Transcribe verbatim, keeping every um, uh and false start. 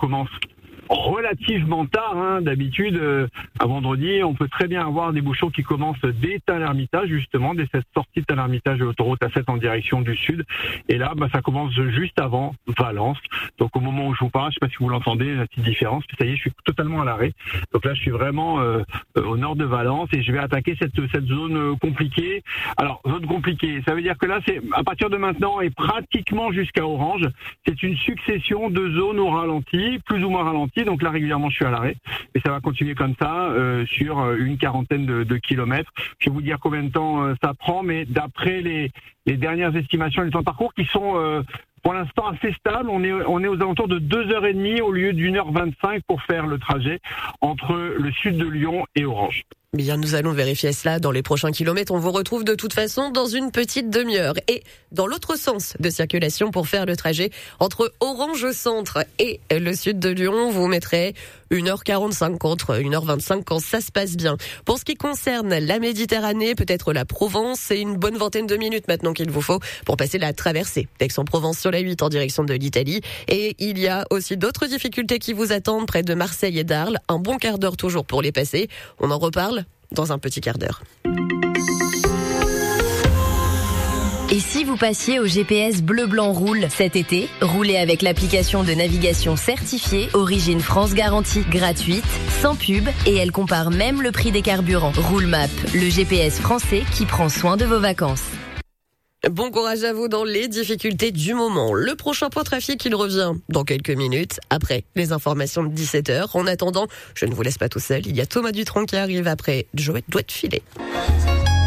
commence relativement tard, hein. D'habitude, euh, à vendredi, on peut très bien avoir des bouchons qui commencent dès Tain-l'Hermitage, justement, dès cette sortie de Tain-l'Hermitage de l'autoroute A sept en direction du sud. Et là, bah, ça commence juste avant Valence. Donc, au moment où je vous parle, je sais pas si vous l'entendez, la petite différence. Ça y est, je suis totalement à l'arrêt. Donc là, je suis vraiment euh, au nord de Valence et je vais attaquer cette, cette zone compliquée. Alors, zone compliquée, ça veut dire que là, c'est à partir de maintenant et pratiquement jusqu'à Orange, c'est une succession de zones au ralenti, plus ou moins ralenti. Donc là, régulièrement, je suis à l'arrêt. Et ça va continuer comme ça euh, sur une quarantaine de, de kilomètres. Je vais vous dire combien de temps euh, ça prend, mais d'après les, les dernières estimations, les temps de parcours qui sont euh, pour l'instant assez stables, on est, on est aux alentours de deux heures trente au lieu d'une heure vingt-cinq pour faire le trajet entre le sud de Lyon et Orange. Bien, nous allons vérifier cela dans les prochains kilomètres. On vous retrouve de toute façon dans une petite demi-heure. Et dans l'autre sens de circulation pour faire le trajet entre Orange Centre et le sud de Lyon, vous mettrez une heure quarante-cinq contre une heure vingt-cinq quand ça se passe bien. Pour ce qui concerne la Méditerranée, peut-être la Provence, c'est une bonne vingtaine de minutes maintenant qu'il vous faut pour passer la traversée d'Aix-en-Provence sur la huit en direction de l'Italie. Et il y a aussi d'autres difficultés qui vous attendent près de Marseille et d'Arles. Un bon quart d'heure toujours pour les passer. On en reparle dans un petit quart d'heure. Et si vous passiez au G P S Bleu Blanc Roule cet été, roulez avec l'application de navigation certifiée Origine France Garantie, gratuite, sans pub, et elle compare même le prix des carburants. Roulemap, le G P S français qui prend soin de vos vacances. Bon courage à vous dans les difficultés du moment. Le prochain point trafic, il revient dans quelques minutes, après les informations de dix-sept heures. En attendant, je ne vous laisse pas tout seul. Il y a Thomas Dutronc qui arrive après Joël doit te filer.